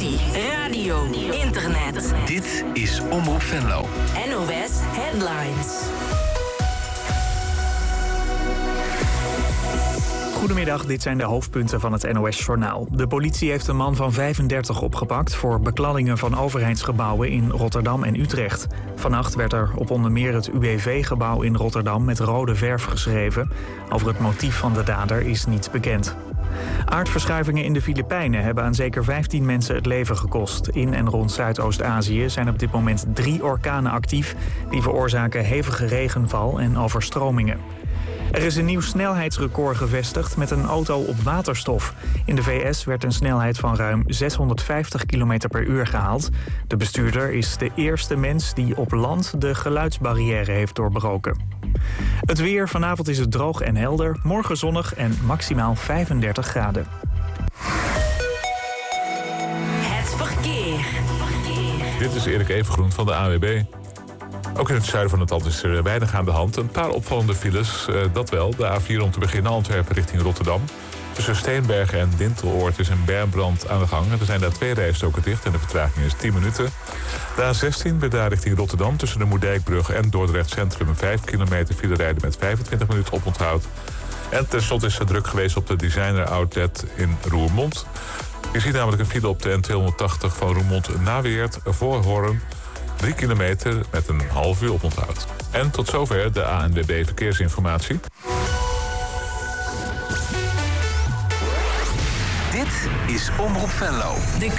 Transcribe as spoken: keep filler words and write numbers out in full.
radio, internet. Dit is Omroep Venlo. N O S Headlines. Goedemiddag, dit zijn de hoofdpunten van het N O S-journaal. De politie heeft een man van vijfendertig opgepakt voor bekladdingen van overheidsgebouwen in Rotterdam en Utrecht. Vannacht werd er op onder meer het U W V-gebouw in Rotterdam met rode verf geschreven. Over het motief van de dader is niets bekend. Aardverschuivingen in de Filipijnen hebben aan zeker vijftien mensen het leven gekost. In en rond Zuidoost-Azië zijn op dit moment drie orkanen actief. Die veroorzaken hevige regenval en overstromingen. Er is een nieuw snelheidsrecord gevestigd met een auto op waterstof. In de V S werd een snelheid van ruim zeshonderdvijftig kilometer per uur gehaald. De bestuurder is de eerste mens die op land de geluidsbarrière heeft doorbroken. Het weer, vanavond is het droog en helder, morgen zonnig en maximaal vijfendertig graden. Het verkeer. Dit is Erik Evengroen van de A W B. Ook in het zuiden van het land is er weinig aan de hand. Een paar opvallende files, uh, dat wel. De A vier om te beginnen Antwerpen richting Rotterdam. Tussen Steenbergen en Dinteloord is een bermbrand aan de gang. Er zijn daar twee rijstroken dicht en de vertraging is tien minuten. De A zestien Breda richting Rotterdam tussen de Moerdijkbrug en Dordrecht Centrum vijf kilometer file rijden met vijfentwintig minuten oponthoud. En tenslotte is het druk geweest op de Designer Outlet in Roermond. Je ziet namelijk een file op de N tweehonderdtachtig van Roermond naar Weert voor Hoorn. drie kilometer met een half uur oponthoud. En tot zover de A N W B Verkeersinformatie. Dit is Omroep Venlo. De